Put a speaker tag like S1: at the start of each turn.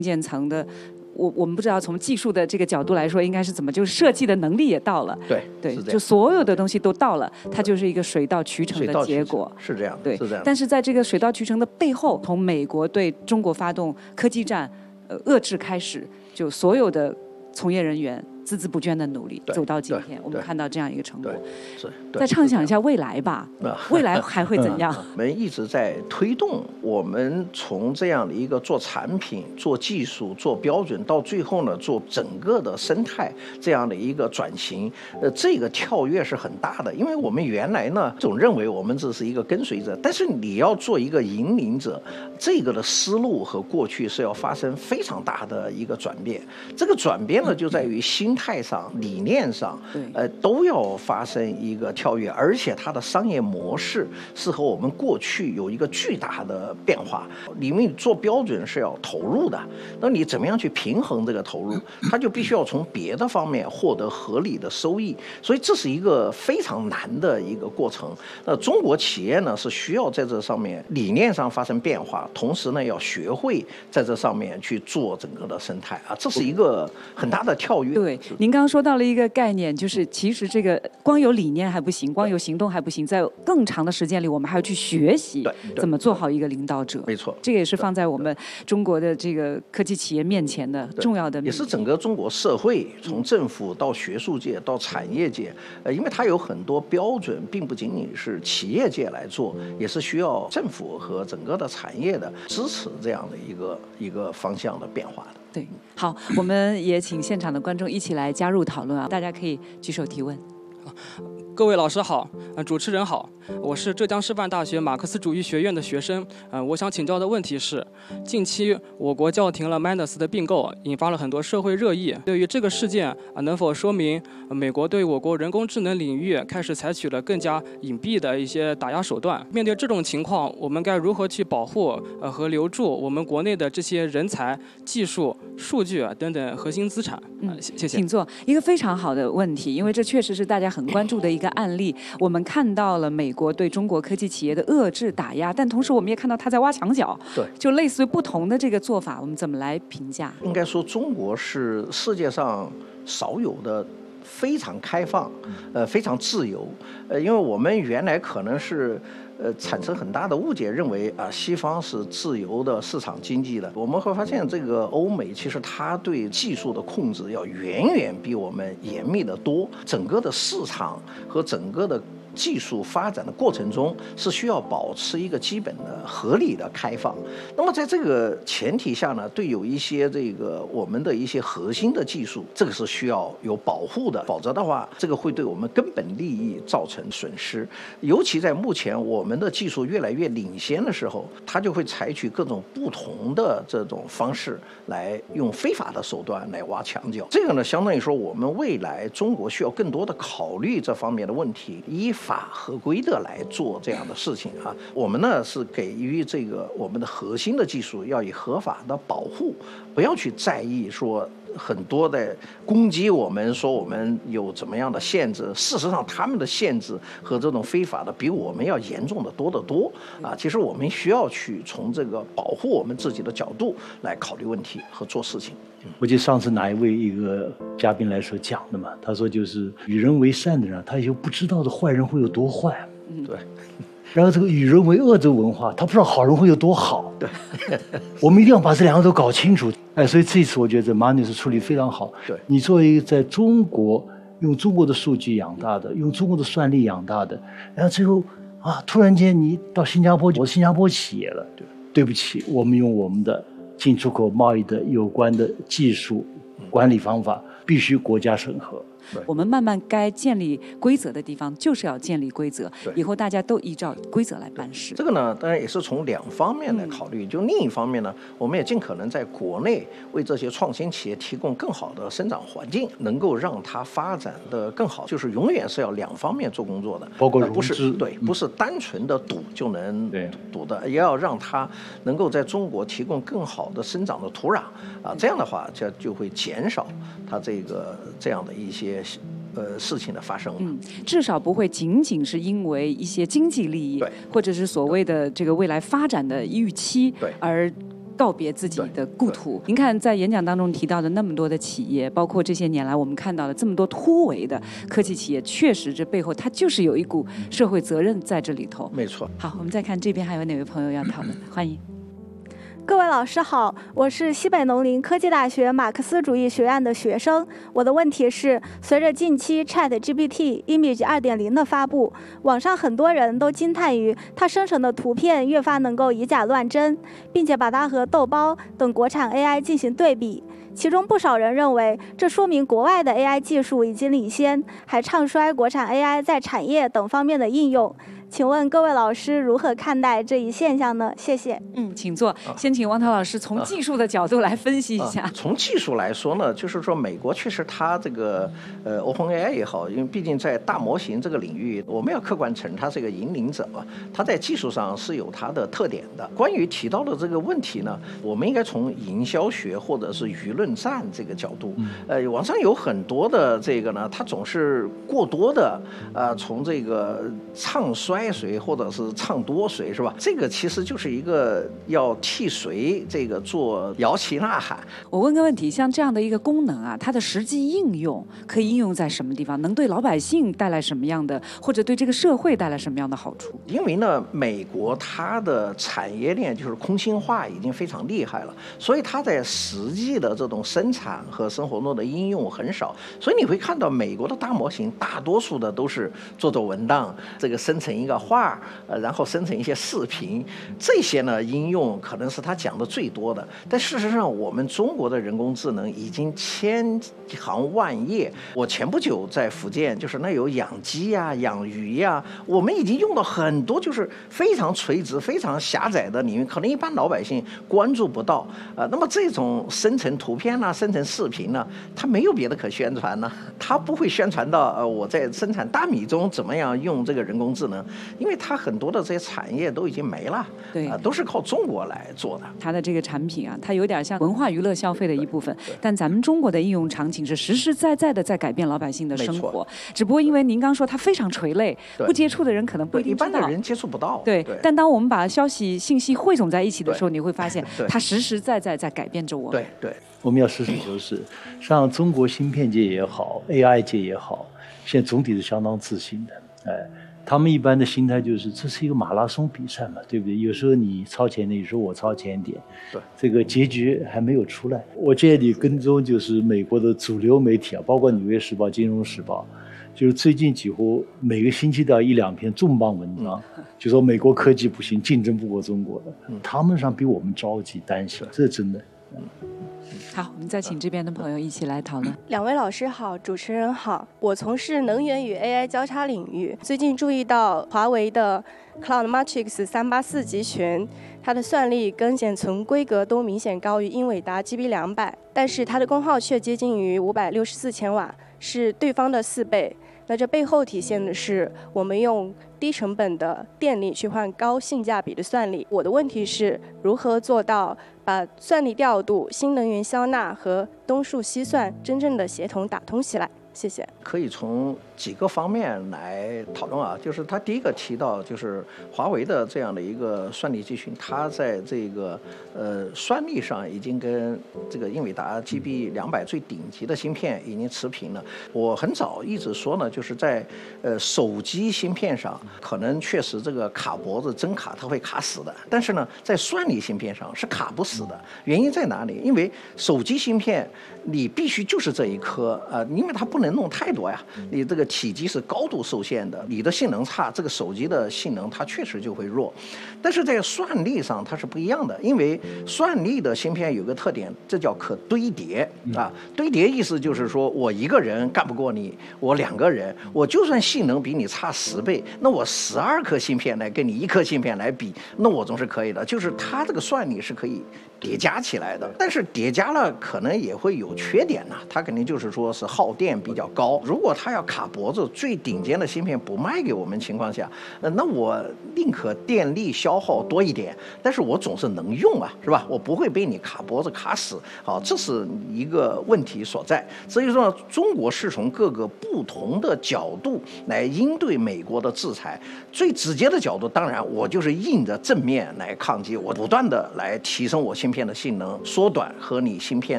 S1: 建层的。我们不知道从技术的这个角度来说应该是怎么，就是设计的能力也到了，
S2: 对，
S1: 就所有的东西都到了，它就是一个水到渠成的结果，
S2: 是这样，
S1: 对，
S2: 是这样。
S1: 但是在这个水到渠成的背后，从美国对中国发动科技战，遏制开始，就所有的从业人员孜孜不倦的努力，走到今天，我们看到这样一个成果。再畅想一下未来吧，未来还会怎样？
S2: 我们一直在推动，我们从这样的一个做产品、做技术、做标准，到最后呢做整个的生态这样的一个转型。这个跳跃是很大的，因为我们原来呢总认为我们只是一个跟随者，但是你要做一个引领者，这个的思路和过去是要发生非常大的一个转变。这个转变呢就在于心态上、理念上，都要发生一个跳跃，而且它的商业模式是和我们过去有一个巨大的变化。里面做标准是要投入的，那你怎么样去平衡这个投入？它就必须要从别的方面获得合理的收益，所以这是一个非常难的一个过程。那中国企业呢是需要在这上面理念上发生变化，同时呢要学会在这上面去做整个的生态啊，这是一个很大的跳跃。
S1: 对，您刚刚说到了一个概念，就是其实这个光有理念还不行，光有行动还不行，在更长的时间里，我们还要去学习怎么做好一个领导者。
S2: 没错，
S1: 这个也是放在我们中国的这个科技企业面前的重要的命题，
S2: 也是整个中国社会从政府到学术界到产业界，因为它有很多标准，并不仅仅是企业界来做，也是需要政府和整个的产业的支持这样的一个方向的变化的。
S1: 对，好，我们也请现场的观众一起来加入讨论啊，大家可以举手提问。
S3: 各位老师好，主持人好，我是浙江师范大学马克思主义学院的学生。我想请教的问题是，近期我国叫停了 Manus 的并购，引发了很多社会热议。对于这个事件，能否说明美国对我国人工智能领域开始采取了更加隐蔽的一些打压手段？面对这种情况，我们该如何去保护和留住我们国内的这些人才、技术、数据等等核心资产？谢谢。
S1: 请坐。一个非常好的问题，因为这确实是大家很关注的一个案例。我们看到了美国对中国科技企业的遏制打压，但同时我们也看到他在挖墙脚。
S2: 对，
S1: 就类似于不同的这个做法，我们怎么来评价？
S2: 应该说，中国是世界上少有的非常开放，非常自由。因为我们原来可能是产生很大的误解，认为西方是自由的市场经济的。我们会发现，这个欧美其实它对技术的控制要远远比我们严密得多。整个的市场和整个的技术发展的过程中是需要保持一个基本的合理的开放。那么在这个前提下呢，对有一些这个我们的一些核心的技术，这个是需要有保护的，否则的话，这个会对我们根本利益造成损失。尤其在目前我们的技术越来越领先的时候，它就会采取各种不同的这种方式来用非法的手段来挖墙脚。这个呢，相当于说我们未来中国需要更多的考虑这方面的问题，依法合规的来做这样的事情啊。我们呢是给予这个我们的核心的技术要以合法的保护，不要去在意说很多的攻击我们，说我们有怎么样的限制。事实上他们的限制和这种非法的比我们要严重的多得多啊。其实我们需要去从这个保护我们自己的角度来考虑问题和做事情。
S4: 我记得上次哪一个嘉宾来说讲的嘛，他说就是与人为善的人，他又不知道的坏人会有多坏。
S2: 对。
S4: 然后这个与人为恶的文化，他不知道好人会有多好。
S2: 对。
S4: 我们一定要把这两个都搞清楚。所以这一次我觉得Manus处理非常好。
S2: 对。
S4: 你作为一个在中国用中国的数据养大的，用中国的算力养大的，然后最后突然间你到新加坡，我是新加坡企业了。对不起，我们用我们的进出口贸易的有关的技术管理方法必须国家审核。
S1: 我们慢慢该建立规则的地方就是要建立规则，以后大家都依照规则来办事。
S2: 这个呢当然也是从两方面来考虑。就另一方面呢，我们也尽可能在国内为这些创新企业提供更好的生长环境，能够让它发展的更好。就是永远是要两方面做工作的，
S4: 包括融资。
S2: 不是单纯的赌就能赌的，也要让它能够在中国提供更好的生长的土壤啊。这样的话就会减少它这样的一些事情的发生。
S1: 至少不会仅仅是因为一些经济利益，或者是所谓的这个未来发展的预期，而告别自己的故土。您看，在演讲当中提到的那么多的企业，包括这些年来我们看到了这么多突围的科技企业，确实这背后它就是有一股社会责任在这里头。
S2: 没错。
S1: 好，我们再看这边还有哪位朋友要讨论？欢迎。
S5: 各位老师好，我是西北农林科技大学马克思主义学院的学生。我的问题是，随着近期 ChatGPT Image 2.0的发布，网上很多人都惊叹于它生成的图片越发能够以假乱真，并且把它和豆包等国产 AI 进行对比。其中不少人认为，这说明国外的 AI 技术已经领先，还唱衰国产 AI 在产业等方面的应用。请问各位老师如何看待这一现象呢？谢谢。
S1: 请坐。先请王涛老师从技术的角度来分析一下。
S2: 从技术来说呢，就是说美国确实它这个OpenAI 也好，因为毕竟在大模型这个领域，我们要客观承认它是一个引领者嘛，它在技术上是有它的特点的。关于提到的这个问题呢，我们应该从营销学或者是舆论战这个角度，网上有很多的这个呢，它总是过多的从这个唱衰谁或者是唱多谁，是吧？这个其实就是一个要替谁这个做摇旗呐喊。
S1: 我问个问题，像这样的一个功能啊，它的实际应用可以应用在什么地方？能对老百姓带来什么样的，或者对这个社会带来什么样的好处？
S2: 因为呢，美国它的产业链就是空心化已经非常厉害了，所以它在实际的这种生产和生活中的应用很少。所以你会看到美国的大模型，大多数的都是做文档，这个生成一个画，然后生成一些视频，这些呢应用可能是他讲的最多的。但事实上，我们中国的人工智能已经千行万业。我前不久在福建，就是那有养鸡呀、养鱼呀，我们已经用到很多就是非常垂直、非常狭窄的领域，可能一般老百姓关注不到。那么这种生成图片呢、生成视频呢，它没有别的可宣传呢，它不会宣传到我在生产大米中怎么样用这个人工智能，因为它很多的这些产业都已经没了，
S1: 对，
S2: 都是靠中国来做的。
S1: 它的这个产品啊，它有点像文化娱乐消费的一部分，但咱们中国的应用场景是实实在在的在改变老百姓的生活。只不过因为您刚说它非常垂类，不接触的人可能不一定知道，
S2: 一般的人接触不到。
S1: 对，但当我们把消息信息汇总在一起的时候，你会发现它实实在在在改变着我们。
S2: 对，
S4: 我们要实事求是，像中国芯片界也好 ，AI 界也好，现在总体是相当自信的。他们一般的心态就是这是一个马拉松比赛嘛，对不对？有时候你超前点，有时候我超前点，
S2: 对，
S4: 这个结局还没有出来。我建议你跟踪就是美国的主流媒体啊，包括《纽约时报》《金融时报》，就是最近几乎每个星期都要一两篇重磅文章，就说美国科技不行，竞争不过中国的，他们上比我们着急担心，这是真的。
S1: 好，我们再请这边的朋友一起来讨论。
S6: 两位老师好，主持人好。我从事能源与 AI 交叉领域，最近注意到华为的 Cloud Matrix 384集群，它的算力跟显存规格都明显高于英伟达 GB200，但是它的功耗却接近于564千瓦，是对方的4倍。那这背后体现的是我们用低成本的电力去换高性价比的算力。我的问题是如何做到把算力调度、新能源消纳和东数西算真正的协同打通起来？谢谢。
S2: 可以从几个方面来讨论啊，就是他第一个提到就是华为的这样的一个算力集群，它在这个算力上已经跟这个英伟达 GB200最顶级的芯片已经持平了。我很早一直说呢，就是在手机芯片上可能确实这个卡脖子真卡它会卡死的，但是呢在算力芯片上是卡不死的。原因在哪里？因为手机芯片你必须就是这一颗因为它不能弄太多呀，你这个体积是高度受限的，你的性能差，这个手机的性能它确实就会弱。但是在算力上它是不一样的，因为算力的芯片有个特点，这叫可堆叠堆叠意思就是说我一个人干不过你，我2个人，我就算性能比你差10倍，那我12颗芯片来跟你1颗芯片来比，那我总是可以的。就是它这个算力是可以叠加起来的，但是叠加了可能也会有缺点呐，它肯定就是说是耗电比比较高。如果他要卡脖子，最顶尖的芯片不卖给我们情况下，那我宁可电力消耗多一点，但是我总是能用啊，是吧？我不会被你卡脖子卡死。好，这是一个问题所在。所以说，中国是从各个不同的角度来应对美国的制裁。最直接的角度，当然我就是硬着正面来抗击，我不断的来提升我芯片的性能，缩短和你芯片